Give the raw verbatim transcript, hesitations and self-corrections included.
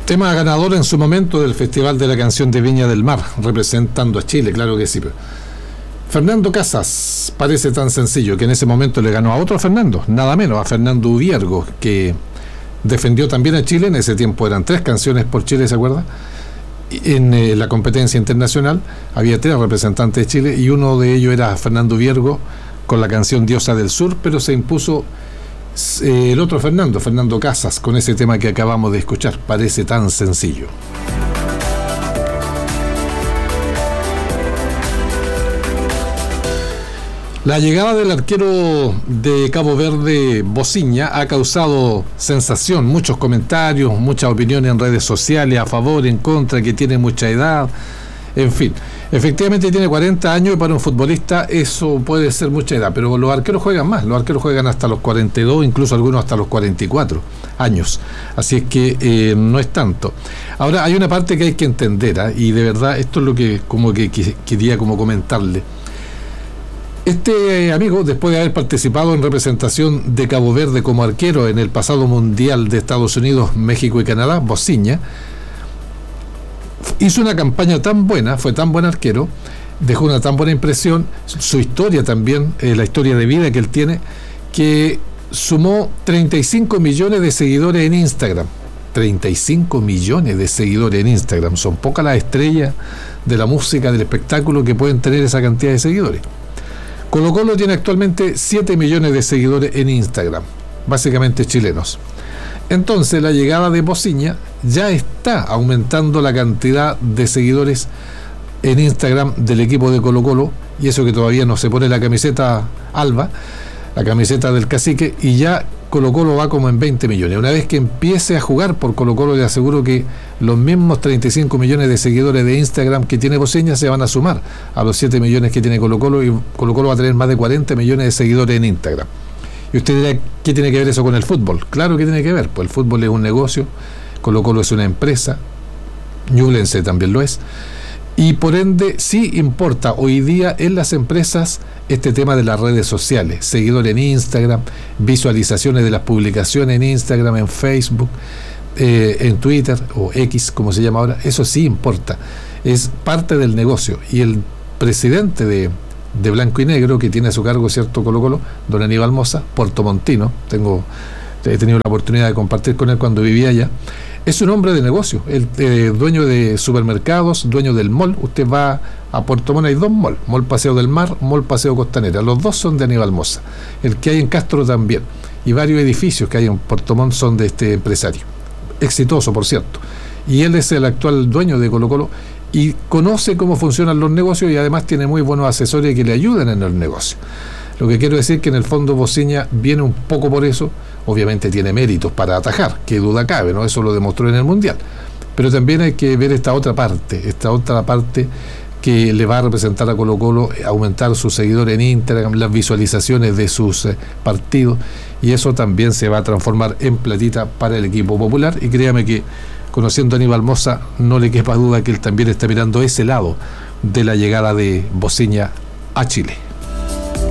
Tema ganador en su momento del Festival de la Canción de Viña del Mar, representando a Chile, claro que sí. Fernando Casas, parece tan sencillo, que en ese momento le ganó a otro Fernando, nada menos, a Fernando Ubiergo, que defendió también a Chile. En ese tiempo eran tres canciones por Chile, ¿se acuerda? En eh, la competencia internacional había tres representantes de Chile y uno de ellos era Fernando Ubiergo con la canción Diosa del Sur, pero se impuso eh, el otro Fernando, Fernando Casas, con ese tema que acabamos de escuchar, parece tan sencillo. La llegada del arquero de Cabo Verde, Bociña, ha causado sensación, muchos comentarios, muchas opiniones en redes sociales, a favor, en contra, que tiene mucha edad, en fin. Efectivamente tiene cuarenta años y para un futbolista eso puede ser mucha edad, pero los arqueros juegan más, los arqueros juegan hasta los cuarenta y dos, incluso algunos hasta los cuarenta y cuatro años, así es que eh, no es tanto. Ahora hay una parte que hay que entender, ¿eh? Y de verdad esto es lo que como que, que quería como comentarle. Este amigo, después de haber participado en representación de Cabo Verde como arquero en el pasado Mundial de Estados Unidos, México y Canadá, Bociña, hizo una campaña tan buena, fue tan buen arquero, dejó una tan buena impresión, su historia también, eh, la historia de vida que él tiene, que sumó treinta y cinco millones de seguidores en Instagram. treinta y cinco millones de seguidores en Instagram. Son pocas las estrellas de la música, del espectáculo, que pueden tener esa cantidad de seguidores. Colo Colo tiene actualmente siete millones de seguidores en Instagram, básicamente chilenos. Entonces la llegada de Bociña ya está aumentando la cantidad de seguidores en Instagram del equipo de Colo Colo, y eso que todavía no se pone la camiseta alba, la camiseta del cacique, y ya Colo Colo va como en veinte millones. Una vez que empiece a jugar por Colo Colo, le aseguro que los mismos treinta y cinco millones de seguidores de Instagram que tiene Bociña se van a sumar a los siete millones que tiene Colo Colo, y Colo Colo va a tener más de cuarenta millones de seguidores en Instagram. Y usted dirá, ¿qué tiene que ver eso con el fútbol? Claro que tiene que ver, pues el fútbol es un negocio, Colo Colo es una empresa, Ñublense también lo es, y por ende sí importa hoy día en las empresas este tema de las redes sociales, seguidores en Instagram, visualizaciones de las publicaciones en Instagram, en Facebook, eh, en Twitter o X como se llama ahora. Eso sí importa, es parte del negocio. Y el presidente de, de Blanco y Negro, que tiene a su cargo cierto Colo Colo, don Aníbal Mosa, puertomontino, tengo he tenido la oportunidad de compartir con él cuando vivía allá. Es un hombre de negocio, el eh, dueño de supermercados, dueño del mall. Usted va a Puerto Montt, hay dos malls, Mall Paseo del Mar, Mall Paseo Costanera, los dos son de Aníbal Mosa. El que hay en Castro también, y varios edificios que hay en Puerto Montt son de este empresario, exitoso por cierto, y él es el actual dueño de Colo Colo y conoce cómo funcionan los negocios, y además tiene muy buenos asesores que le ayudan en el negocio. Lo que quiero decir que en el fondo Bociña viene un poco por eso. Obviamente tiene méritos para atajar, qué duda cabe, ¿no? Eso lo demostró en el Mundial. Pero también hay que ver esta otra parte, esta otra parte que le va a representar a Colo Colo, aumentar sus seguidores en Instagram, las visualizaciones de sus eh, partidos, y eso también se va a transformar en platita para el equipo popular. Y créame que, conociendo a Aníbal Mosa, no le quepa duda que él también está mirando ese lado de la llegada de Bociña a Chile.